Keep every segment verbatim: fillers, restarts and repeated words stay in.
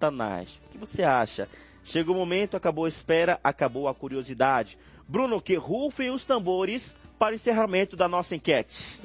Satanás. O que você acha? Chegou o momento, acabou a espera, acabou a curiosidade. Bruno, que rufem os tambores para o encerramento da nossa enquete.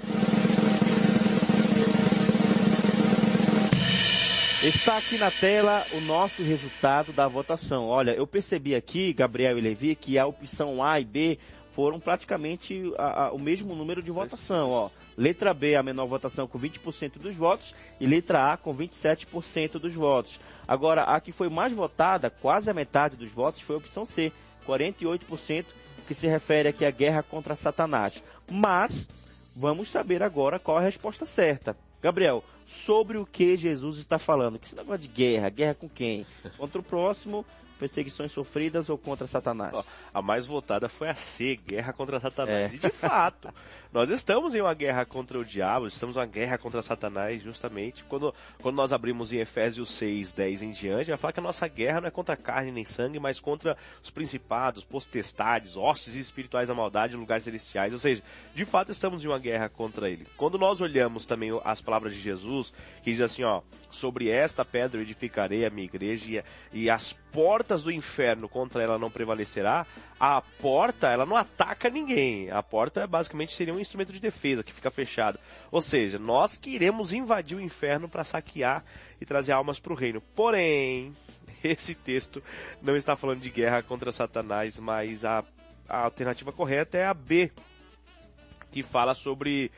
Está aqui na tela o nosso resultado da votação. Olha, eu percebi aqui, Gabriel e Levi, que a opção A e B foram praticamente a, a, o mesmo número de votação. Ó. Letra B, a menor votação com vinte por cento dos votos, e letra A com vinte e sete por cento dos votos. Agora, a que foi mais votada, quase a metade dos votos, foi a opção C, quarenta e oito por cento, que se refere aqui à guerra contra Satanás. Mas, vamos saber agora qual a resposta certa. Gabriel, sobre o que Jesus está falando? Que esse negócio de guerra, guerra com quem? Contra o próximo, perseguições sofridas ou contra Satanás? Ó, a mais votada foi a C, guerra contra Satanás. É. E de fato, nós estamos em uma guerra contra o diabo, estamos em uma guerra contra Satanás, justamente. Quando, quando nós abrimos em Efésios seis, dez em diante, vai falar que a nossa guerra não é contra carne nem sangue, mas contra os principados, potestades, hostes espirituais da maldade em lugares celestiais. Ou seja, de fato estamos em uma guerra contra ele. Quando nós olhamos também as palavras de Jesus, que diz assim, ó, sobre esta pedra eu edificarei a minha igreja e, e as portas do inferno contra ela não prevalecerá. A porta, ela não ataca ninguém. A porta basicamente seria um instrumento de defesa que fica fechado. Ou seja, nós queremos invadir o inferno para saquear e trazer almas para o reino. Porém, esse texto não está falando de guerra contra Satanás, mas a, a alternativa correta é a B, que fala sobre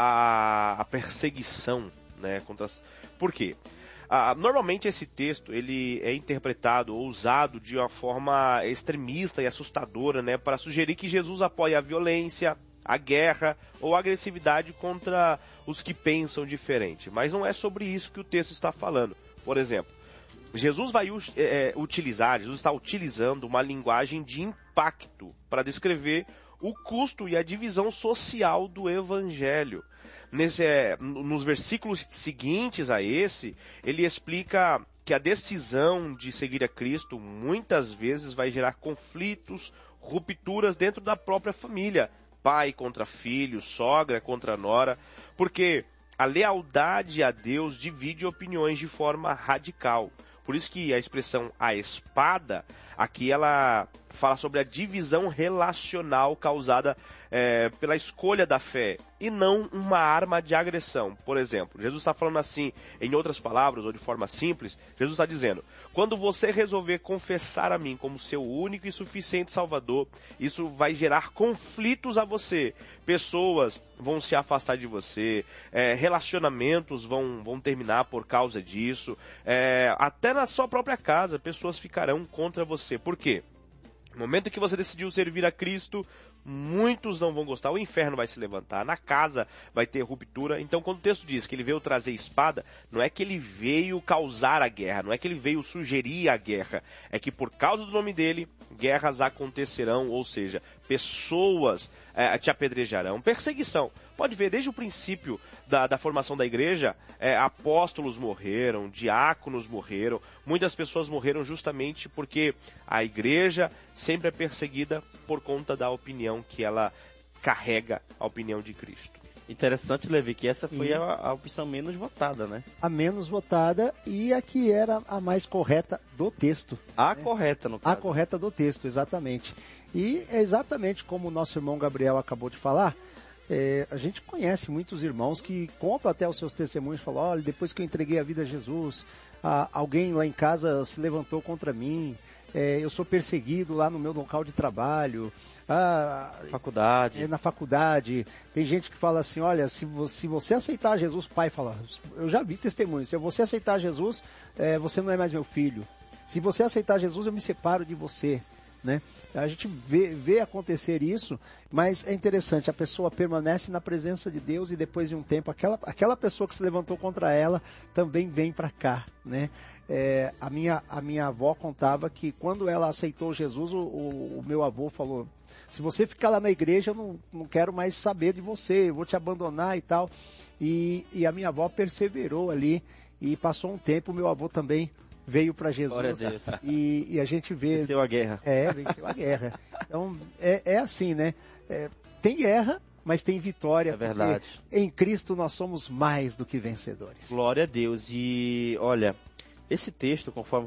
a, a perseguição, né, contra as... Por quê? Ah, normalmente esse texto ele é interpretado ou usado de uma forma extremista e assustadora, né, para sugerir que Jesus apoia a violência, a guerra ou a agressividade contra os que pensam diferente. Mas não é sobre isso que o texto está falando. Por exemplo, Jesus vai é, utilizar, Jesus está utilizando uma linguagem de impacto para descrever o custo e a divisão social do evangelho. Nesse, é, nos versículos seguintes a esse, ele explica que a decisão de seguir a Cristo muitas vezes vai gerar conflitos, rupturas dentro da própria família. Pai contra filho, sogra contra nora, porque a lealdade a Deus divide opiniões de forma radical. Por isso que a expressão a espada, aqui ela fala sobre a divisão relacional causada é, pela escolha da fé e não uma arma de agressão. Por exemplo, Jesus está falando assim, em outras palavras ou de forma simples, Jesus está dizendo, quando você resolver confessar a mim como seu único e suficiente Salvador, isso vai gerar conflitos a você. Pessoas vão se afastar de você, é, relacionamentos vão, vão terminar por causa disso, é, até na sua própria casa, pessoas ficarão contra você. Por quê? No momento que você decidiu servir a Cristo, muitos não vão gostar, o inferno vai se levantar, na casa vai ter ruptura. Então, quando o texto diz que ele veio trazer espada, não é que ele veio causar a guerra, não é que ele veio sugerir a guerra, é que por causa do nome dele, guerras acontecerão, ou seja, pessoas é, te apedrejarão. Perseguição. Pode ver, desde o princípio da, da formação da igreja, é, apóstolos morreram, diáconos morreram, muitas pessoas morreram justamente porque a igreja sempre é perseguida por conta da opinião que ela carrega, a opinião de Cristo. Interessante, Levi, que essa foi a, a opção menos votada, né? A menos votada e a que era a mais correta do texto. A né? correta, no caso. A correta do texto, exatamente. E é exatamente como o nosso irmão Gabriel acabou de falar, é, a gente conhece muitos irmãos que contam até os seus testemunhos, falam, olha, depois que eu entreguei a vida a Jesus, a, alguém lá em casa se levantou contra mim, é, eu sou perseguido lá no meu local de trabalho, ah, faculdade. É, na faculdade. Tem gente que fala assim, olha, se você, se você aceitar Jesus, o pai fala, eu já vi testemunho, se você aceitar Jesus, é, você não é mais meu filho. Se você aceitar Jesus, eu me separo de você, né? A gente vê, vê acontecer isso, mas é interessante, a pessoa permanece na presença de Deus e depois de um tempo, aquela, aquela pessoa que se levantou contra ela também vem para cá, né? É, a, minha, a minha avó contava que quando ela aceitou Jesus, o, o, o meu avô falou, se você ficar lá na igreja, eu não, não quero mais saber de você, eu vou te abandonar e tal. E, e a minha avó perseverou ali e passou um tempo, o meu avô também veio para Jesus. Glória a Deus. E, e a gente vê... Venceu a guerra. É, venceu a guerra. Então, é, é assim, né? É, tem guerra, mas tem vitória. É verdade. Em Cristo nós somos mais do que vencedores. Glória a Deus. E, olha, esse texto, conforme